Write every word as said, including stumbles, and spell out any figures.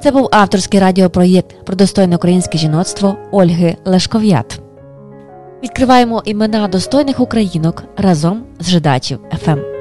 Це був авторський радіопроєкт про достойне українське жіноцтво Ольги Лешков'ят. Відкриваємо імена достойних українок разом з Жидачів еф ем.